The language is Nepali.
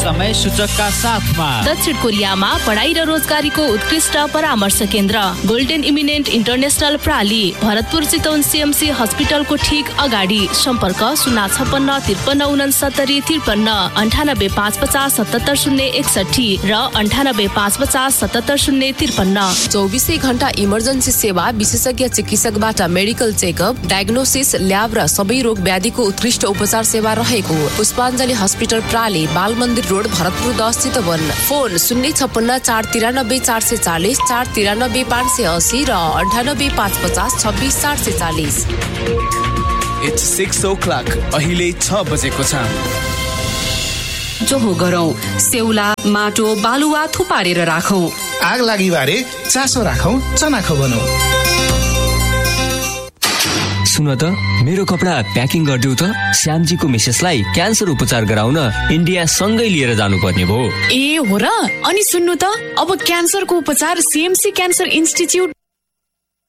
समय सूचकका साथमा दक्षिण कोरियामा पढाइ र रोजगारीको उत्कृष्ट परामर्श केन्द्र golden eminent international प्राली Bharatpur Chitwan CMC हस्पिटलको ठीक अगाडि। सम्पर्क 056 53 69 53 98 550 77 061 र 98 550 77 053। 24 घण्टा इमर्जेन्सी सेवा, विशेषज्ञ चिकित्सकबाट मेडिकल चेकअप, डायग्नोसिस, ल्याब र सबै रोग व्याधिको उत्कृष्ट उपचार सेवा रहेको पुष्पाञ्जली हस्पिटल प्राली, बाल मन्दिर रोड, भरतपुर 10 चितवन। फोन 056 493 440 493 580 र 98 550 26 440। It's 6 o'clock. अहिले 6 बजेको छ। जोहो गरौँ, सेउला, माटो, बालुवा थुपारेर राखौं। आग लागि बारे चासो राखौं, चनाखो बनौं। सुन त, मेरो कपडा प्याकिङ गरिदेऊ त। श्यामजीको मिसेसलाई क्यान्सर उपचार गराउन इन्डिया सँगै लिएर जानुपर्ने भयो। ए हो र? अनि सुन्नु त, अब क्यान्सरको उपचार CMC क्यान्सर इन्स्टिच्युट